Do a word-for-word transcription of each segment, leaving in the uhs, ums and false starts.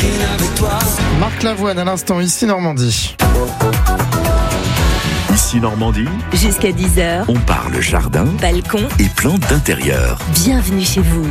avec toi. Marc Lavoine à l'instant, ici Normandie. Ici Normandie, Jusqu'à dix heures, on parle jardin, balcon, et plantes d'intérieur. bienvenue chez vous.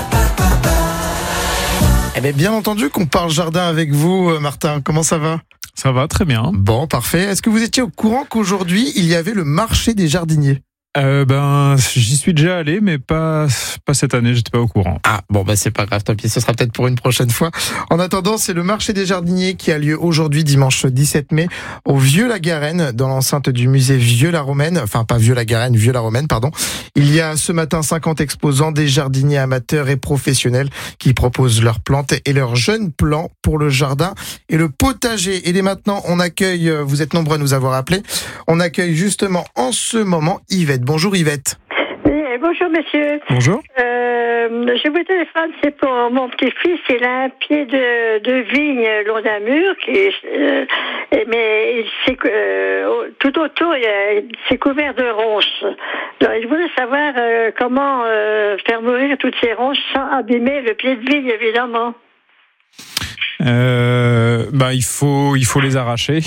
Eh bien, bien entendu qu'on parle jardin avec vous, Martin. Comment ça va ? Ça va, très bien. Bon, parfait. Est-ce que vous étiez au courant qu'aujourd'hui, il y avait le marché des jardiniers ? Euh, ben, j'y suis déjà allé, mais pas, pas cette année, j'étais pas au courant. Ah, bon, bah, c'est pas grave, tant pis, ce sera peut-être pour une prochaine fois. En attendant, c'est le marché des jardiniers qui a lieu aujourd'hui, dimanche dix-sept mai, au Vieux-la-Garenne, dans l'enceinte du musée Vieux-la-Romaine. Enfin, pas Vieux-la-Garenne, Vieux-la-Romaine, pardon. Il y a ce matin cinquante exposants, des jardiniers amateurs et professionnels qui proposent leurs plantes et leurs jeunes plans pour le jardin et le potager. Et dès maintenant, on accueille, vous êtes nombreux à nous avoir appelés, on accueille justement en ce moment Yvette. Bonjour Yvette. Oui, bonjour monsieur. Bonjour. Euh, je vous téléphone, c'est pour mon petit-fils. Il a un pied de, de vigne long d'un mur, qui, euh, mais c'est, euh, tout autour, il a, c'est couvert de ronces. Alors, je voulais savoir euh, comment euh, faire mourir toutes ces ronces sans abîmer le pied de vigne, évidemment. Euh, ben, il faut, il faut les arracher.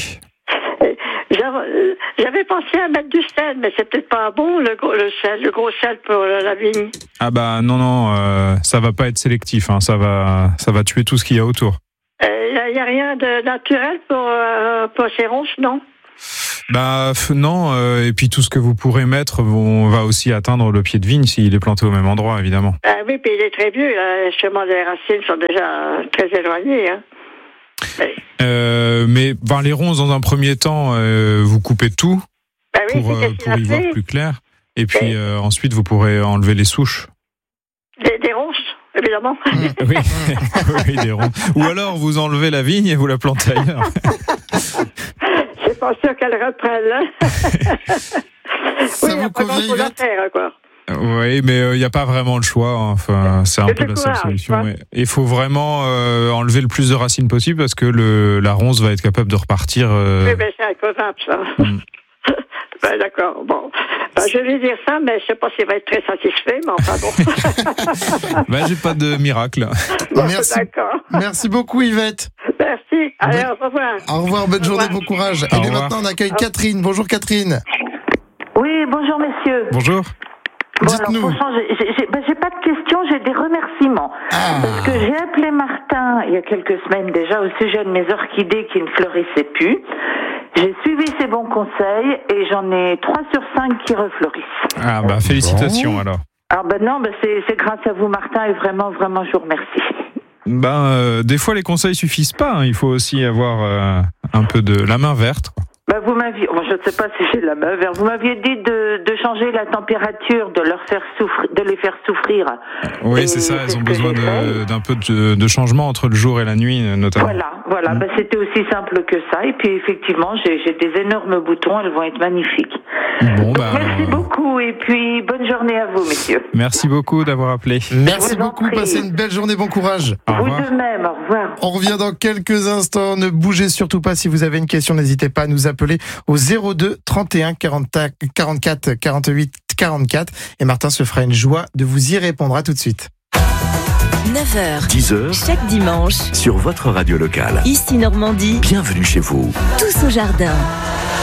J'avais pensé à mettre du sel, mais c'est peut-être pas bon, le gros, le sel, le gros sel pour la vigne. Ah bah non, non, euh, ça va pas être sélectif, hein, ça va, ça va tuer tout ce qu'il y a autour. Il euh, n'y a, a rien de naturel pour, euh, pour ces ronces, non ? Bah non, euh, et puis tout ce que vous pourrez mettre vont, va aussi atteindre le pied de vigne s'il est planté au même endroit, évidemment. Ah oui, puis il est très vieux, là. Sûrement les racines sont déjà très éloignées, hein. Euh, mais ben, les ronces, dans un premier temps, euh, vous coupez tout bah oui, pour, euh, pour y voir plus clair. Et puis oui. euh, ensuite, vous pourrez enlever les souches. Des, des ronces, évidemment. Oui, oui, des ronces. Ou alors, vous enlevez la vigne et vous la plantez ailleurs. C'est pas sûr qu'elle reprenne, hein. Ça oui, vous il n'y a pas convient, grand-chose à Yvette ? faire, quoi. Oui, mais il euh, n'y a pas vraiment le choix. Hein. Enfin, c'est un C'est peu la seule courage, solution. Il faut vraiment euh, enlever le plus de racines possible parce que le, la ronce va être capable de repartir. Euh... Oui, mais c'est incausable, ça. Mm. Ben, d'accord, bon. Ben, je vais dire ça, mais je ne sais pas s'il va être très satisfait, mais enfin bon. Ben, j'ai pas de miracle. Bon, Merci. d'accord. Merci beaucoup Yvette. Merci. Allez, Bon- au revoir. Au revoir, bonne Au journée, revoir. bon courage. Au Et dès revoir. maintenant, on accueille Catherine. Bonjour Catherine. Oui, bonjour messieurs. Bonjour. Bon, alors, Dites-nous. franchement, j'ai, j'ai, j'ai- ben, j'ai pas de questions, j'ai des remerciements. Ah. Parce que j'ai appelé Martin il y a quelques semaines déjà au sujet de mes orchidées qui ne fleurissaient plus. J'ai suivi ses bons conseils et j'en ai trois sur cinq qui refleurissent. Ah bah félicitations alors. Alors ben non, ben c'est, c'est grâce à vous Martin et vraiment, vraiment je vous remercie. Ben euh, des fois les conseils suffisent pas. Hein. Il faut aussi avoir euh, un peu de la main verte. Quoi. Ben vous m'aviez, bon, je ne sais pas si j'ai la main verte, vous m'aviez dit de, de changer la température, de leur faire souffrir, de les faire souffrir. Oui, Et c'est ça. c'est Elles ont ce que besoin j'ai de, fait. d'un peu de, de changement entre le jour et la nuit, notamment. Voilà, voilà, Mm. ben, c'était aussi simple que ça. Et puis effectivement, j'ai, j'ai des énormes boutons, elles vont être magnifiques. Bon bah. Merci euh, beaucoup et puis bonne journée à vous, messieurs. Merci beaucoup d'avoir appelé. Merci Je vous en beaucoup, prie. passez une belle journée, bon courage. Au Vous revoir. de même, au revoir. On revient dans quelques instants, ne bougez surtout pas. Si vous avez une question, n'hésitez pas à nous appeler au zéro deux trente et un quarante-quatre quarante-huit quarante-quatre et Martin se fera une joie de vous y répondre. À tout de suite. neuf heures, dix heures chaque dimanche, sur votre radio locale. ici Normandie, Bienvenue chez vous. tous au jardin.